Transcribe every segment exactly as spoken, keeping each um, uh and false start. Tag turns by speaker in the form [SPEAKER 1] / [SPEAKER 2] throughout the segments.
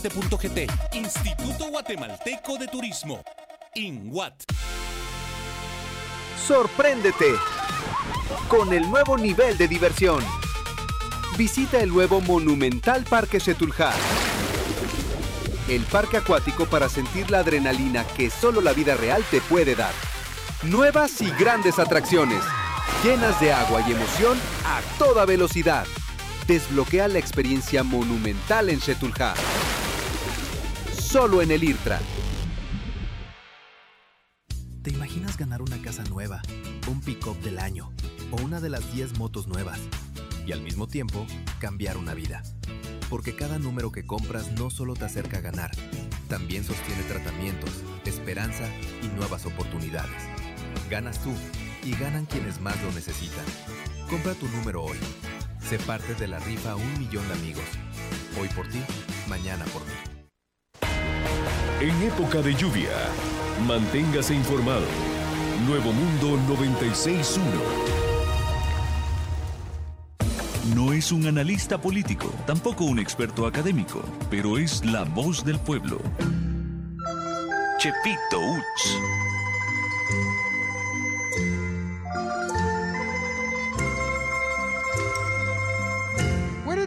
[SPEAKER 1] G T, Instituto Guatemalteco de Turismo, INGUAT.
[SPEAKER 2] Sorpréndete con el nuevo nivel de diversión. Visita el nuevo monumental Parque Xetulhá, el parque acuático para sentir la adrenalina que solo la vida real te puede dar. Nuevas y grandes atracciones, llenas de agua y emoción a toda velocidad. Desbloquea la experiencia monumental en Xetulhá. Solo en el IRTRA.
[SPEAKER 3] ¿Te imaginas ganar una casa nueva, un pick-up del año o una de las diez motos nuevas? Y al mismo tiempo, cambiar una vida. Porque cada número que compras no solo te acerca a ganar, también sostiene tratamientos, esperanza y nuevas oportunidades. Ganas tú y ganan quienes más lo necesitan. Compra tu número hoy. Sé parte de la rifa Un Millón de Amigos. Hoy por ti, mañana por mí.
[SPEAKER 4] En época de lluvia, manténgase informado. Nuevo Mundo noventa y seis punto uno.
[SPEAKER 5] No es un analista político, tampoco un experto académico, pero es la voz del pueblo. Chepito Uch.
[SPEAKER 6] Bueno,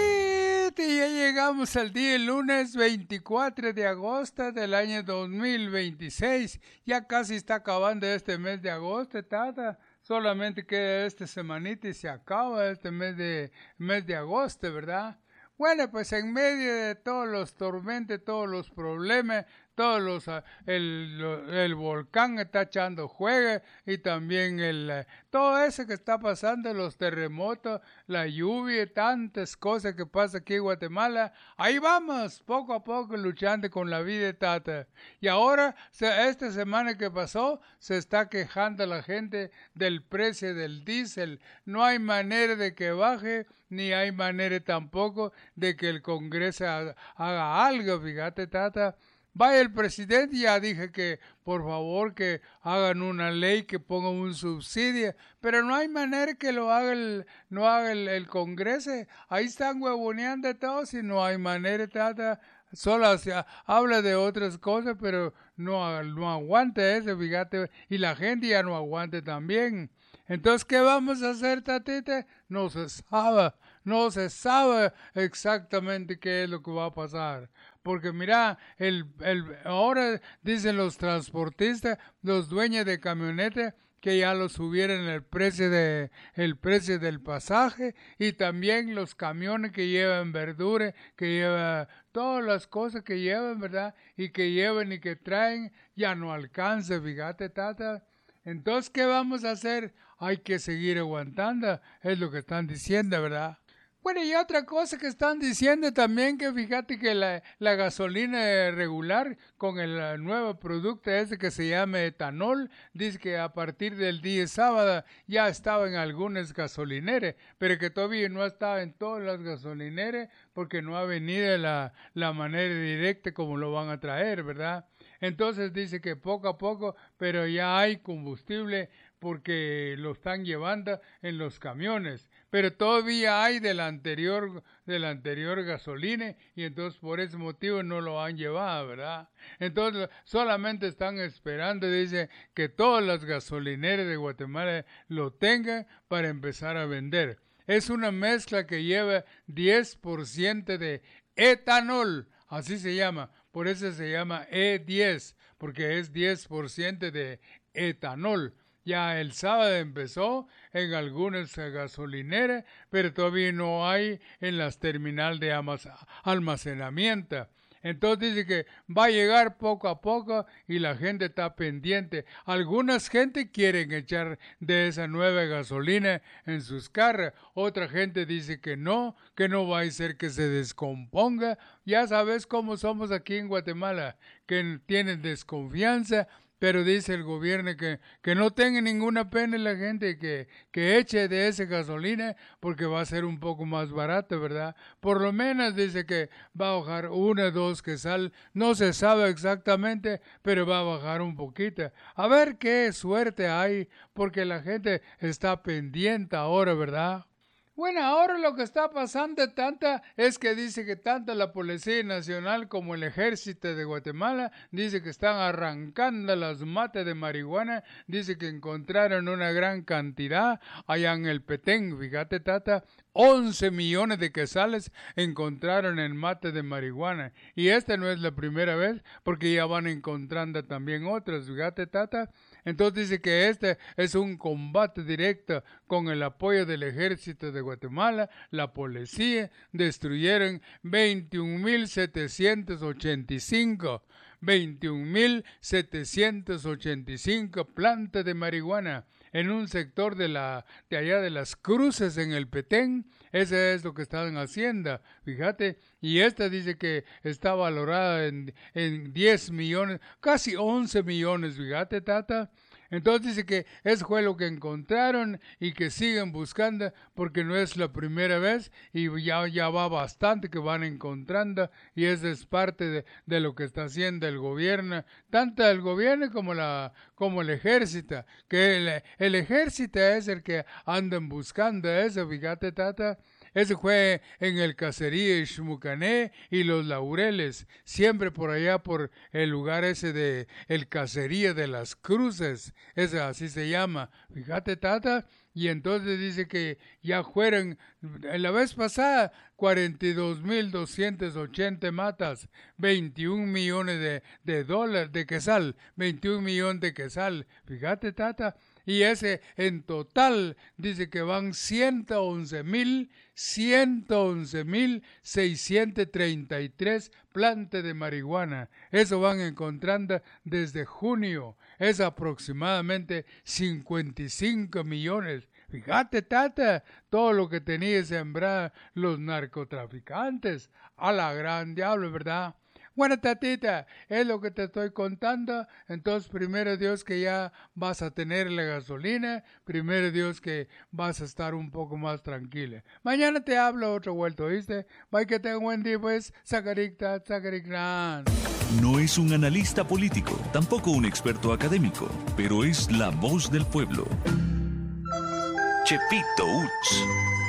[SPEAKER 6] Tatiti, ya llegamos al día lunes veinticuatro de agosto del año dos mil veintiséis. Ya casi está acabando este mes de agosto, Tata. Solamente queda esta semanita y se acaba este mes de, mes de agosto, ¿verdad? Bueno, pues en medio de todos los tormentos, todos los problemas, todos los el, el volcán está echando juego y también el todo eso que está pasando, los terremotos, la lluvia, tantas cosas que pasa aquí en Guatemala. Ahí vamos, poco a poco luchando con la vida, Tata. Y ahora, esta semana que pasó, se está quejando la gente del precio del diésel. No hay manera de que baje, ni hay manera tampoco de que el Congreso haga algo, fíjate, Tata. Vaya el presidente, ya dije que por favor que hagan una ley que pongan un subsidio, pero no hay manera que lo haga el, no haga el, el Congreso. Ahí están huevoneando todos y no hay manera, Tata. Solo se habla de otras cosas, pero no, no aguanta eso, fíjate, y la gente ya no aguanta también. Entonces, ¿qué vamos a hacer, Tatita? No se sabe, no se sabe exactamente qué es lo que va a pasar. Porque mira, el, el, ahora dicen los transportistas, los dueños de camionetas, que ya lo subieron el precio de el precio del pasaje, y también los camiones que llevan verduras, que llevan todas las cosas que llevan, ¿verdad? Y que llevan y que traen, ya no alcanza, fíjate, Tata. Entonces, ¿qué vamos a hacer? Hay que seguir aguantando, es lo que están diciendo, ¿verdad? Bueno, y otra cosa que están diciendo también, que fíjate que la, la gasolina regular con el nuevo producto ese que se llama etanol, dice que a partir del día sábado ya estaba en algunas gasolineras, pero que todavía no estaba en todas las gasolineras porque no ha venido la, la manera directa como lo van a traer, ¿verdad? Entonces dice que poco a poco, pero ya hay combustible porque lo están llevando en los camiones, pero todavía hay de la anterior, de la anterior gasolina, y entonces por ese motivo no lo han llevado, ¿verdad? Entonces solamente están esperando, dice, que todas las gasolineras de Guatemala lo tengan para empezar a vender. Es una mezcla que lleva diez por ciento de etanol, así se llama, por eso se llama E diez, porque es diez por ciento de etanol. Ya el sábado empezó en algunas gasolineras, pero todavía no hay en las terminales de almacenamiento. Entonces dice que va a llegar poco a poco y la gente está pendiente. Algunas gente quieren echar de esa nueva gasolina en sus carros. Otra gente dice que no, que no va a ser que se descomponga. Ya sabes cómo somos aquí en Guatemala, que tienen desconfianza. Pero dice el gobierno que, que no tenga ninguna pena la gente, que, que eche de esa gasolina porque va a ser un poco más barato, ¿verdad? Por lo menos dice que va a bajar una, dos que sal, no se sabe exactamente, pero va a bajar un poquito. A ver qué suerte hay, porque la gente está pendiente ahora, ¿verdad? Bueno, ahora lo que está pasando tanta es que dice que tanto la Policía Nacional como el Ejército de Guatemala dice que están arrancando las matas de marihuana, dice que encontraron una gran cantidad allá en el Petén, fíjate tata, once millones de quetzales encontraron en mate de marihuana y esta no es la primera vez porque ya van encontrando también otras, fíjate tata. Entonces dice que este es un combate directo con el apoyo del Ejército de Guatemala, la policía, destruyeron veintiún mil setecientos ochenta y cinco, veintiún mil setecientos ochenta y cinco plantas de marihuana en un sector de la de allá de las Cruces en el Petén. Ese es lo que están haciendo, fíjate, y esta dice que está valorada en, en diez millones, casi once millones, fíjate, tata. Entonces dice que eso fue lo que encontraron y que siguen buscando porque no es la primera vez y ya, ya va bastante que van encontrando y eso es parte de, de lo que está haciendo el gobierno, tanto el gobierno como, la, como el ejército, que el, el ejército es el que andan buscando eso, fíjate tata. Ese fue en el caserío Ixmucané y Los Laureles, siempre por allá por el lugar ese de el caserío de las Cruces, ese así se llama, fíjate tata, y entonces dice que ya fueron, en la vez pasada, cuarenta y dos mil doscientos ochenta matas, veintiún millones de, de dólares, de quetzal, veintiún millones de quetzal, fíjate tata, y ese en total dice que van ciento once mil seiscientos treinta y tres plantas de marihuana. Eso van encontrando desde junio. Es aproximadamente cincuenta y cinco millones. Fíjate, tata, todo lo que tenía sembrado los narcotraficantes. A la gran diablo, ¿verdad? Bueno, tatita, es lo que te estoy contando. Entonces, primero Dios que ya vas a tener la gasolina. Primero Dios que vas a estar un poco más tranquila. Mañana te hablo otro vuelto, ¿viste? Bye, que tenga buen día, pues. Sacaricta, sacaricran.
[SPEAKER 5] No es un analista político, tampoco un experto académico, pero es la voz del pueblo. Chepito Uts.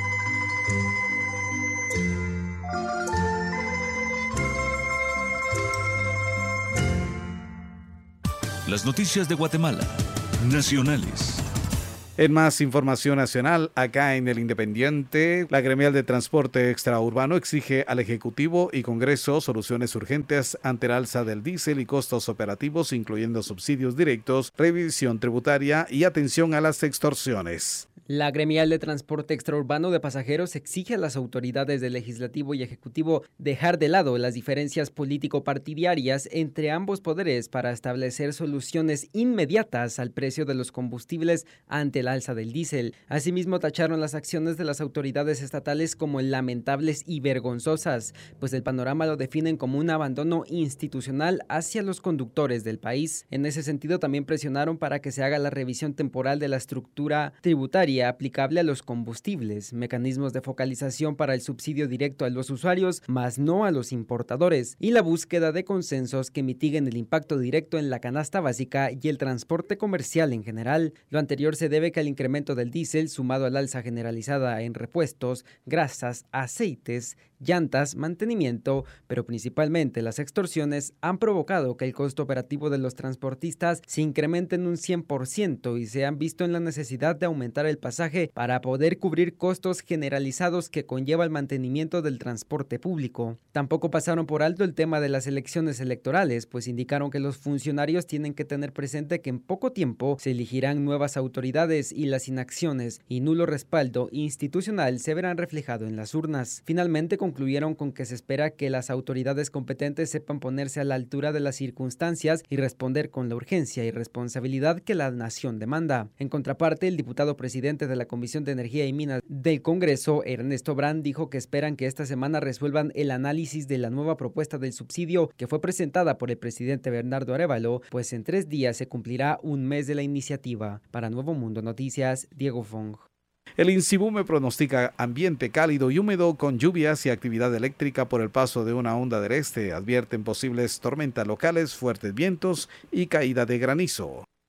[SPEAKER 5] Las noticias de Guatemala, nacionales.
[SPEAKER 7] En más información nacional, acá en El Independiente, la gremial de transporte extraurbano exige al Ejecutivo y Congreso soluciones urgentes ante el alza del diésel y costos operativos, incluyendo subsidios directos, revisión tributaria y atención a las extorsiones.
[SPEAKER 8] La gremial de transporte extraurbano de pasajeros exige a las autoridades del Legislativo y Ejecutivo dejar de lado las diferencias político-partidarias entre ambos poderes para establecer soluciones inmediatas al precio de los combustibles ante el alza del diésel. Asimismo, tacharon las acciones de las autoridades estatales como lamentables y vergonzosas, pues el panorama lo definen como un abandono institucional hacia los conductores del país. En ese sentido, también presionaron para que se haga la revisión temporal de la estructura tributaria aplicable a los combustibles, mecanismos de focalización para el subsidio directo a los usuarios, más no a los importadores, y la búsqueda de consensos que mitiguen el impacto directo en la canasta básica y el transporte comercial en general. Lo anterior se debe que el incremento del diésel, sumado al alza generalizada en repuestos, grasas, aceites, llantas, mantenimiento, pero principalmente las extorsiones, han provocado que el costo operativo de los transportistas se incremente en un cien por ciento y se han visto en la necesidad de aumentar el pasaje para poder cubrir costos generalizados que conlleva el mantenimiento del transporte público. Tampoco pasaron por alto el tema de las elecciones electorales, pues indicaron que los funcionarios tienen que tener presente que en poco tiempo se elegirán nuevas autoridades y las inacciones y nulo respaldo institucional se verán reflejado en las urnas. Finalmente concluyeron con que se espera que las autoridades competentes sepan ponerse a la altura de las circunstancias y responder con la urgencia y responsabilidad que la nación demanda. En contraparte, el diputado presidente de la Comisión de Energía y Minas del Congreso, Ernesto Brand, dijo que esperan que esta semana resuelvan el análisis de la nueva propuesta del subsidio que fue presentada por el presidente Bernardo Arévalo, pues en tres días se cumplirá un mes de la iniciativa. Para Nuevo Mundo Noticias, Diego Fong.
[SPEAKER 7] El INSIBUME pronostica ambiente cálido y húmedo con lluvias y actividad eléctrica por el paso de una onda del este. Advierten posibles tormentas locales, fuertes vientos y caída de granizo.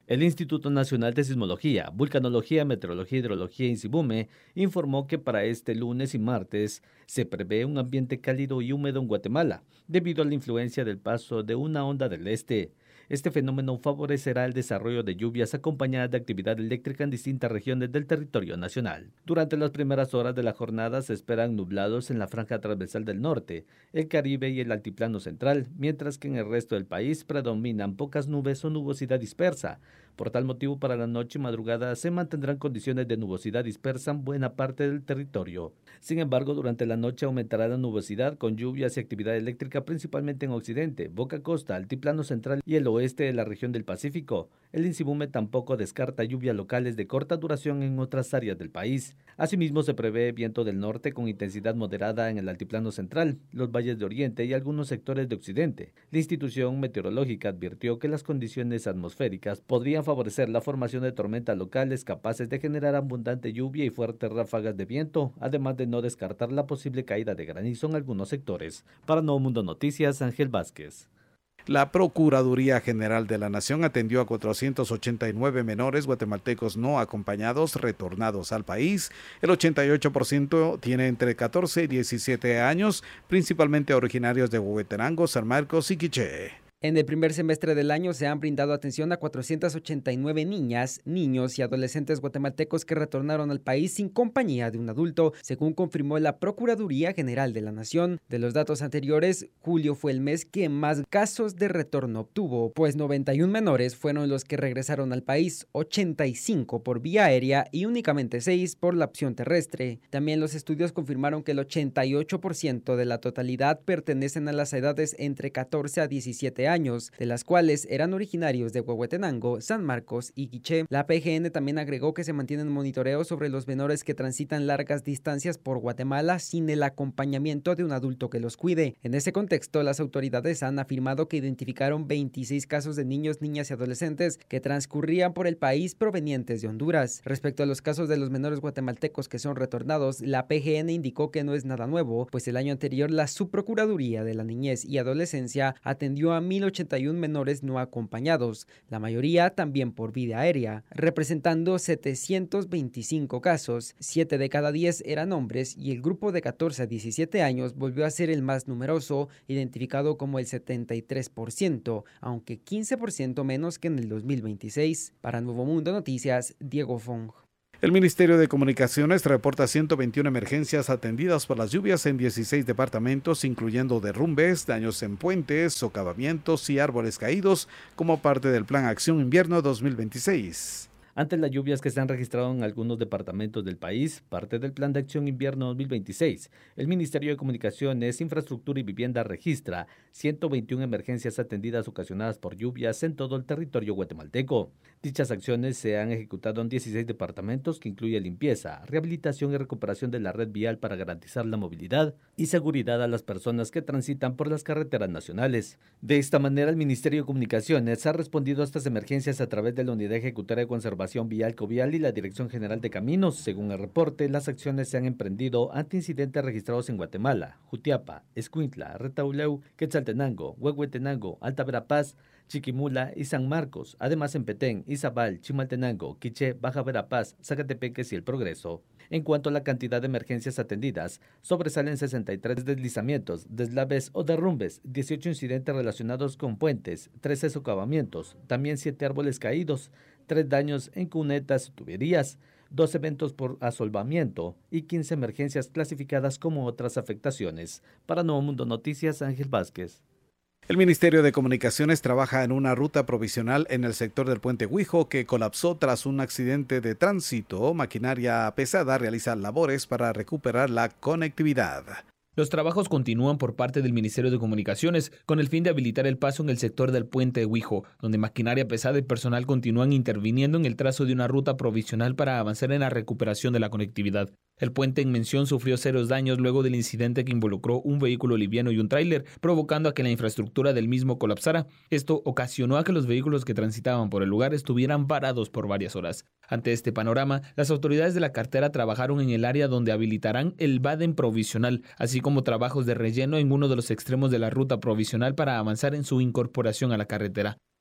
[SPEAKER 9] El Instituto Nacional de Sismología, Vulcanología, Meteorología, Hidrología, INSIBUME, informó que para este lunes y martes se prevé un ambiente cálido y húmedo en Guatemala, debido a la influencia del paso de una onda del este. Este fenómeno favorecerá el desarrollo de lluvias acompañadas de actividad eléctrica en distintas regiones del territorio nacional. Durante las primeras horas de la jornada se esperan nublados en la franja transversal del norte, el Caribe y el altiplano central, mientras que en el resto del país predominan pocas nubes o nubosidad dispersa. Por tal motivo, para la noche y madrugada se mantendrán condiciones de nubosidad dispersa en buena parte del territorio. Sin embargo, durante la noche aumentará la nubosidad con lluvias y actividad eléctrica principalmente en occidente, Boca Costa, altiplano central y el oeste de la región del Pacífico. El INSIBUME tampoco descarta lluvias locales de corta duración en otras áreas del país. Asimismo, se prevé viento del norte con intensidad moderada en el altiplano central, los valles de oriente y algunos sectores de occidente. La institución meteorológica advirtió que las condiciones atmosféricas podrían favorecer la formación de tormentas locales capaces de generar abundante lluvia y fuertes ráfagas de viento, además de no descartar la posible caída de granizo en algunos sectores. Para Nuevo Mundo Noticias, Ángel Vázquez.
[SPEAKER 7] La Procuraduría General de la Nación atendió a cuatrocientos ochenta y nueve menores guatemaltecos no acompañados retornados al país. El ochenta y ocho por ciento tiene entre catorce y diecisiete años, principalmente originarios de Huehuetenango, San Marcos y Quiché.
[SPEAKER 8] En el primer semestre del año se han brindado atención a cuatrocientas ochenta y nueve niñas, niños y adolescentes guatemaltecos que retornaron al país sin compañía de un adulto, según confirmó la Procuraduría General de la Nación. De los datos anteriores, julio fue el mes que más casos de retorno obtuvo, pues noventa y uno menores fueron los que regresaron al país, ochenta y cinco por vía aérea y únicamente seis por la opción terrestre. También los estudios confirmaron que el ochenta y ocho por ciento de la totalidad pertenecen a las edades entre catorce a diecisiete años. años, de las cuales eran originarios de Huehuetenango, San Marcos y Quiché. La P G N también agregó que se mantienen monitoreos sobre los menores que transitan largas distancias por Guatemala sin el acompañamiento de un adulto que los cuide. En ese contexto, las autoridades han afirmado que identificaron veintiséis casos de niños, niñas y adolescentes que transcurrían por el país provenientes de Honduras. Respecto a los casos de los menores guatemaltecos que son retornados, la P G N indicó que no es nada nuevo, pues el año anterior la Subprocuraduría de la Niñez y Adolescencia atendió a mil ochenta y uno menores no acompañados, la mayoría también por vía aérea, representando setecientos veinticinco casos. siete de cada diez eran hombres y el grupo de catorce a diecisiete años volvió a ser el más numeroso, identificado como el setenta y tres por ciento, aunque quince por ciento menos que en el dos mil veintiséis. Para Nuevo Mundo Noticias, Diego Fong.
[SPEAKER 7] El Ministerio de Comunicaciones reporta ciento veintiuna emergencias atendidas por las lluvias en dieciséis departamentos, incluyendo derrumbes, daños en puentes, socavamientos y árboles caídos, como parte del Plan Acción Invierno dos mil veintiséis.
[SPEAKER 9] Ante las lluvias que se han registrado en algunos departamentos del país, parte del Plan de Acción Invierno dos mil veintiséis, el Ministerio de Comunicaciones, Infraestructura y Vivienda registra ciento veintiuna emergencias atendidas ocasionadas por lluvias en todo el territorio guatemalteco. Dichas acciones se han ejecutado en dieciséis departamentos, que incluye limpieza, rehabilitación y recuperación de la red vial para garantizar la movilidad y seguridad a las personas que transitan por las carreteras nacionales. De esta manera, el Ministerio de Comunicaciones ha respondido a estas emergencias a través de la Unidad Ejecutora de Conservación Vial Covial y la Dirección General de Caminos. Según el reporte, las acciones se han emprendido ante incidentes registrados en Guatemala, Jutiapa, Escuintla, Retauleu, Quetzaltenango, Huehuetenango, Alta Verapaz, Chiquimula y San Marcos, además en Petén, Izabal, Chimaltenango, Quiché, Baja Verapaz, Zacatepeques y El Progreso. En cuanto a la cantidad de emergencias atendidas, sobresalen sesenta y tres deslizamientos, deslaves o derrumbes, dieciocho incidentes relacionados con puentes, trece socavamientos, también siete árboles caídos, tres daños en cunetas y tuberías, dos eventos por asolvamiento y quince emergencias clasificadas como otras afectaciones. Para Nuevo Mundo Noticias, Ángel Vázquez.
[SPEAKER 7] El Ministerio de Comunicaciones trabaja en una ruta provisional en el sector del Puente Huijo que colapsó tras un accidente de tránsito. Maquinaria pesada realiza labores para recuperar la conectividad.
[SPEAKER 10] Los trabajos continúan por parte del Ministerio de Comunicaciones con el fin de habilitar el paso en el sector del Puente de Huijo, donde maquinaria pesada y personal continúan interviniendo en el trazo de una ruta provisional para avanzar en la recuperación de la conectividad. El puente en mención sufrió serios daños luego del incidente que involucró un vehículo liviano y un tráiler, provocando a que la infraestructura del mismo colapsara. Esto ocasionó a que los vehículos que transitaban por el lugar estuvieran varados por varias horas. Ante este panorama, las autoridades de la cartera trabajaron en el área donde habilitarán el Baden provisional, así como trabajos de relleno en uno de los extremos de la ruta provisional para avanzar en su incorporación a la carretera.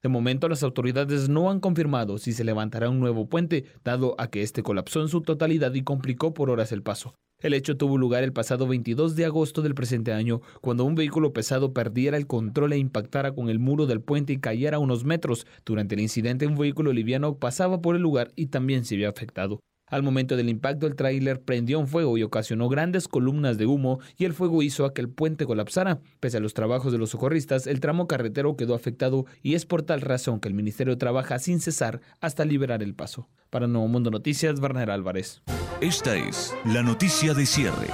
[SPEAKER 10] De momento, las autoridades no han confirmado si se levantará un nuevo puente, dado a que este colapsó en su totalidad y complicó por horas el paso. El hecho tuvo lugar el pasado veintidós de agosto del presente año, cuando un vehículo pesado perdiera el control e impactara con el muro del puente y cayera a unos metros. Durante el incidente, un vehículo liviano pasaba por el lugar y también se vio afectado. Al momento del impacto, el tráiler prendió un fuego y ocasionó grandes columnas de humo, y el fuego hizo a que el puente colapsara. Pese a los trabajos de los socorristas, el tramo carretero quedó afectado y es por tal razón que el ministerio trabaja sin cesar hasta liberar el paso. Para Nuevo Mundo Noticias, Werner Álvarez.
[SPEAKER 5] Esta es la noticia de cierre.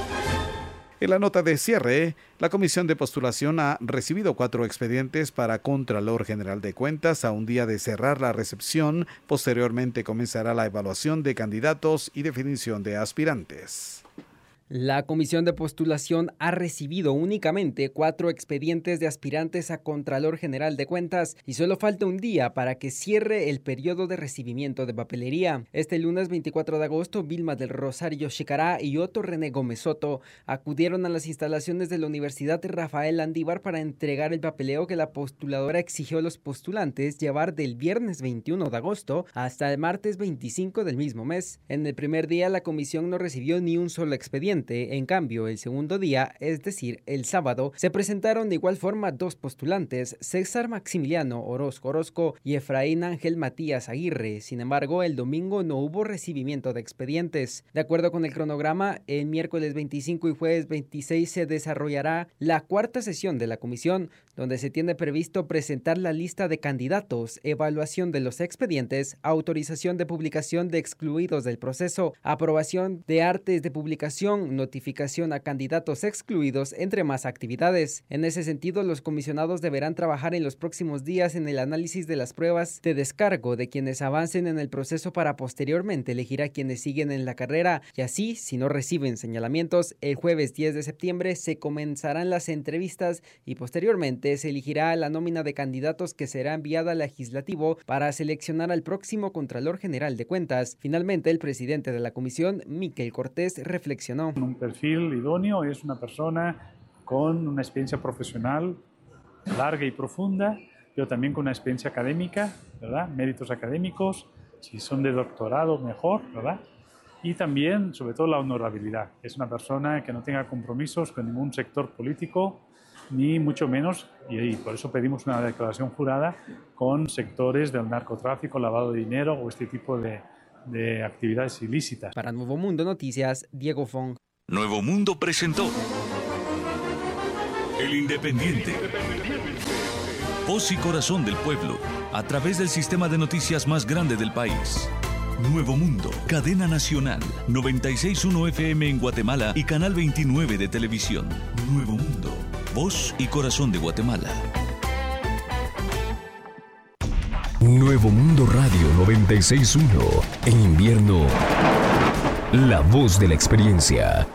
[SPEAKER 7] En la nota de cierre, la Comisión de Postulación ha recibido cuatro expedientes para Contralor General de Cuentas a un día de cerrar la recepción. Posteriormente comenzará la evaluación de candidatos y definición de aspirantes.
[SPEAKER 8] La Comisión de Postulación ha recibido únicamente cuatro expedientes de aspirantes a Contralor General de Cuentas y solo falta un día para que cierre el periodo de recibimiento de papelería. Este lunes veinticuatro de agosto, Vilma del Rosario Chicará y Otto René Gómez Soto acudieron a las instalaciones de la Universidad Rafael Landívar para entregar el papeleo que la postuladora exigió a los postulantes llevar del viernes veintiuno de agosto hasta el martes veinticinco del mismo mes. En el primer día, la comisión no recibió ni un solo expediente. En cambio, el segundo día, es decir, el sábado, se presentaron de igual forma dos postulantes, César Maximiliano Orozco Orozco y Efraín Ángel Matías Aguirre. Sin embargo, el domingo no hubo recibimiento de expedientes. De acuerdo con el cronograma, el miércoles veinticinco y jueves veintiséis se desarrollará la cuarta sesión de la comisión, donde se tiene previsto presentar la lista de candidatos, evaluación de los expedientes, autorización de publicación de excluidos del proceso, aprobación de artes de publicación, notificación a candidatos excluidos, entre más actividades. En ese sentido, los comisionados deberán trabajar en los próximos días en el análisis de las pruebas de descargo de quienes avancen en el proceso para posteriormente elegir a quienes siguen en la carrera, y así, si no reciben señalamientos, el jueves diez de septiembre se comenzarán las entrevistas y posteriormente se elegirá la nómina de candidatos que será enviada al legislativo para seleccionar al próximo Contralor General de Cuentas. Finalmente, el presidente de la comisión, Miquel Cortés, reflexionó.
[SPEAKER 11] Un perfil idóneo es una persona con una experiencia profesional larga y profunda, pero también con una experiencia académica, ¿verdad? Méritos académicos, si son de doctorado mejor, ¿verdad? Y también, sobre todo, la honorabilidad. Es una persona que no tenga compromisos con ningún sector político, ni mucho menos, y, y por eso pedimos una declaración jurada, con sectores del narcotráfico, lavado de dinero o este tipo de, de actividades ilícitas.
[SPEAKER 8] Para Nuevo Mundo Noticias, Diego Fong.
[SPEAKER 5] Nuevo Mundo presentó El Independiente. Voz y corazón del pueblo, a través del sistema de noticias más grande del país. Nuevo Mundo, cadena nacional, noventa y seis punto uno F M en Guatemala y canal veintinueve de televisión. Nuevo Mundo, voz y corazón de Guatemala.
[SPEAKER 4] Nuevo Mundo Radio noventa y seis punto uno. En invierno, la voz de la experiencia.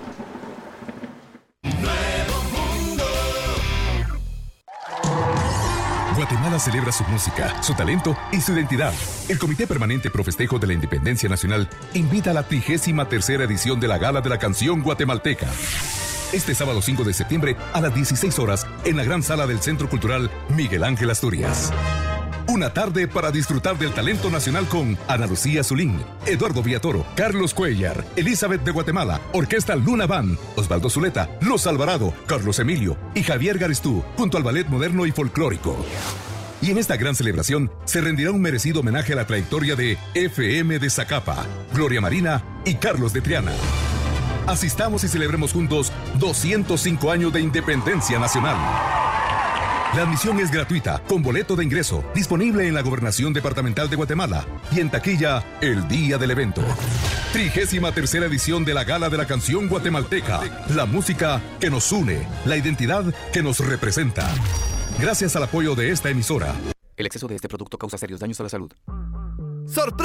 [SPEAKER 12] Guatemala celebra su música, su talento y su identidad. El Comité Permanente Pro Festejo de la Independencia Nacional invita a la trigésima tercera edición de la Gala de la Canción Guatemalteca. Este sábado cinco de septiembre a las dieciséis horas en la gran sala del Centro Cultural Miguel Ángel Asturias. Una tarde para disfrutar del talento nacional con Ana Lucía Zulín, Eduardo Villatoro, Carlos Cuellar, Elizabeth de Guatemala, Orquesta Luna Band, Osvaldo Zuleta, Los Alvarado, Carlos Emilio y Javier Garistú, junto al Ballet Moderno y Folclórico. Y en esta gran celebración se rendirá un merecido homenaje a la trayectoria de F M de Zacapa, Gloria Marina y Carlos de Triana. Asistamos y celebremos juntos doscientos cinco años de independencia nacional. La admisión es gratuita, con boleto de ingreso, disponible en la Gobernación Departamental de Guatemala y en taquilla el día del evento. Trigésima tercera edición de la Gala de la Canción Guatemalteca, la música que nos une, la identidad que nos representa. Gracias al apoyo de esta emisora.
[SPEAKER 13] El exceso de este producto causa serios daños a la salud.
[SPEAKER 2] ¡Sorpresa!